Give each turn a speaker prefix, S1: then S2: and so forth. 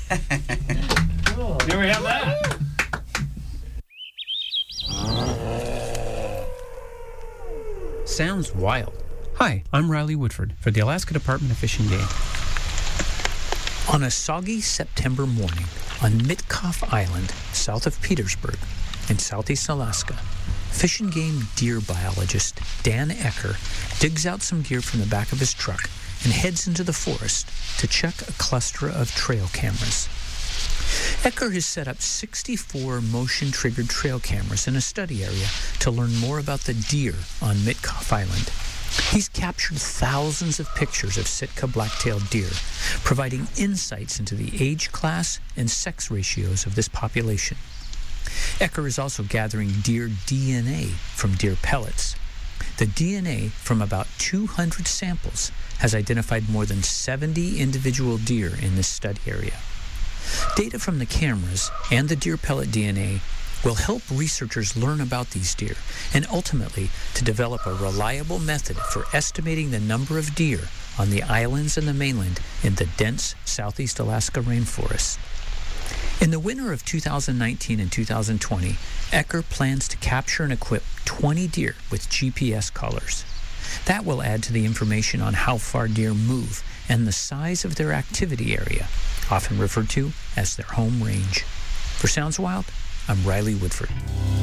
S1: There we have that.
S2: Sounds wild. Hi, I'm Riley Woodford for the Alaska Department of Fish and Game. On a soggy September morning on Mitkof Island, south of Petersburg, in southeast Alaska, Fish and Game deer biologist Dan Ecker digs out some gear from the back of his truck and heads into the forest to check a cluster of trail cameras. Ecker has set up 64 motion-triggered trail cameras in a study area to learn more about the deer on Mitkof Island. He's captured thousands of pictures of Sitka black-tailed deer, providing insights into the age class and sex ratios of this population. Ecker is also gathering deer DNA from deer pellets. The DNA from about 200 samples has identified more than 70 individual deer in this study area. Data from the cameras and the deer pellet DNA will help researchers learn about these deer and ultimately to develop a reliable method for estimating the number of deer on the islands and the mainland in the dense southeast Alaska rainforest. In the winter of 2019 and 2020, Ecker plans to capture and equip 20 deer with GPS collars. That will add to the information on how far deer move and the size of their activity area, often referred to as their home range. For Sounds Wild, I'm Riley Woodford.